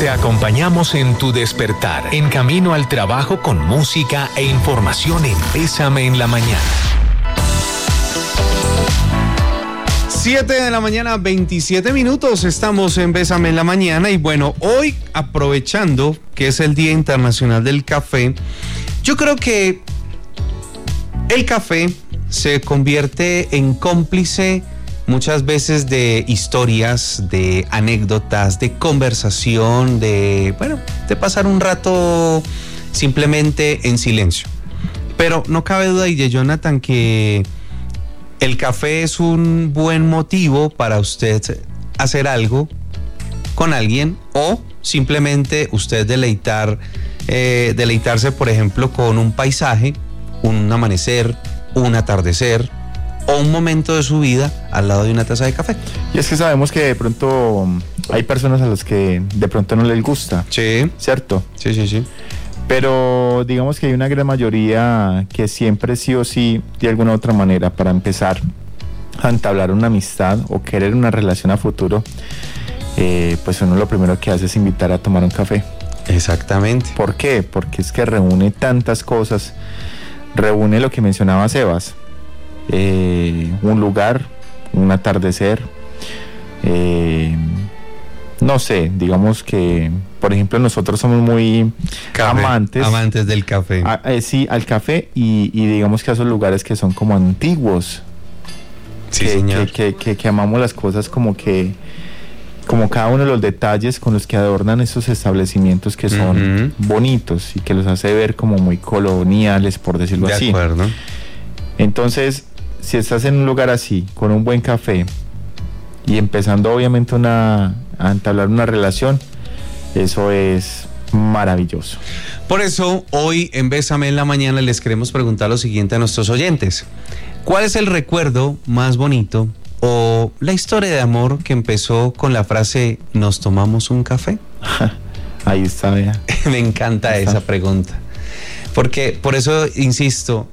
Te acompañamos en tu despertar, en camino al trabajo con música e información en Bésame en la Mañana. 7 de la mañana, 27 minutos, estamos en Bésame en la Mañana y bueno, hoy aprovechando que es el Día Internacional del Café, yo creo que el café se convierte en cómplice muchas veces de historias, de anécdotas, de conversación, de pasar un rato simplemente en silencio. Pero no cabe duda, y de Jonathan, que el café es un buen motivo para usted hacer algo con alguien o simplemente usted deleitarse, por ejemplo, con un paisaje, un amanecer, un atardecer o un momento de su vida al lado de una taza de café. Y es que sabemos que de pronto hay personas a las que de pronto no les gusta. Sí. ¿Cierto? Sí. Pero digamos que hay una gran mayoría que siempre sí o sí, de alguna u otra manera, para empezar a entablar una amistad o querer una relación a futuro, pues uno lo primero que hace es invitar a tomar un café. Exactamente. ¿Por qué? Porque es que reúne tantas cosas, reúne lo que mencionaba Sebas, un lugar, un atardecer, no sé, digamos que, por ejemplo, nosotros somos muy amantes del café. Sí, al café y digamos que a esos lugares que son como antiguos. Sí, señor. Que amamos las cosas como cada uno de los detalles con los que adornan esos establecimientos que son bonitos y que los hace ver como muy coloniales, por decirlo así. De acuerdo. Entonces, si estás en un lugar así, con un buen café y empezando obviamente a entablar una relación, eso es maravilloso. Por eso, hoy en Bésame en la Mañana les queremos preguntar lo siguiente a nuestros oyentes. ¿Cuál es el recuerdo más bonito o la historia de amor que empezó con la frase ¿nos tomamos un café? Ahí está, vea. Me encanta esa pregunta. Porque, por eso, insisto,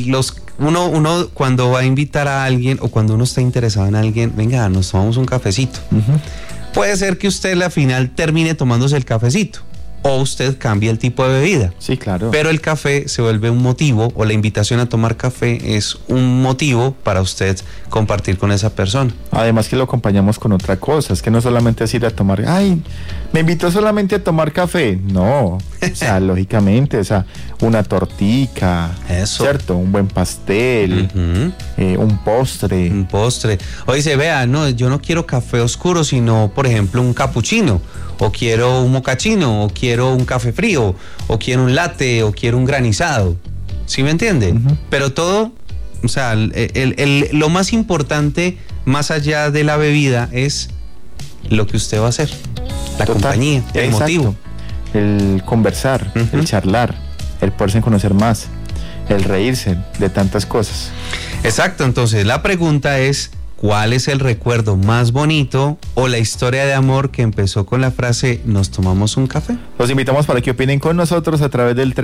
uno cuando va a invitar a alguien o cuando uno está interesado en alguien, venga, nos tomamos un cafecito. Puede ser que usted al final termine tomándose el cafecito o usted cambie el tipo de bebida. Sí, claro. Pero el café se vuelve un motivo, o la invitación a tomar café es un motivo para usted compartir con esa persona. Además que lo acompañamos con otra cosa, es que no solamente es ir a tomar, ay, me invitó solamente a tomar café. No, o sea, lógicamente, o sea, una tortica, eso, ¿cierto? Un buen pastel, un postre. Un postre. O dice, vea, no, yo no quiero café oscuro, sino, por ejemplo, un cappuccino, o quiero un mocachino, o quiero un café frío, o quiero un latte, o quiero un granizado. ¿Sí me entiende? Pero todo, o sea, lo más importante, más allá de la bebida, es lo que usted va a hacer. La compañía, el motivo. El conversar, el charlar, el poderse conocer más, el reírse de tantas cosas. Exacto, entonces la pregunta es, ¿cuál es el recuerdo más bonito o la historia de amor que empezó con la frase ¿nos tomamos un café? Los invitamos para que opinen con nosotros a través del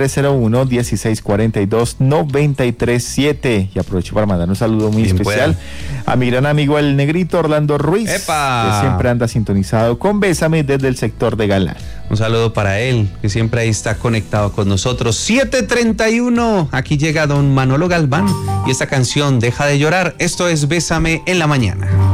301-1642-937 y aprovecho para mandar un saludo muy especial a mi gran amigo el negrito Orlando Ruiz. ¡Epa! Que siempre anda sintonizado con Bésame desde el sector de Galán. Un saludo para él, que siempre ahí está conectado con nosotros. 7:31, aquí llega don Manolo Galván y esta canción Deja de llorar. Esto es Bésame en la Mañana.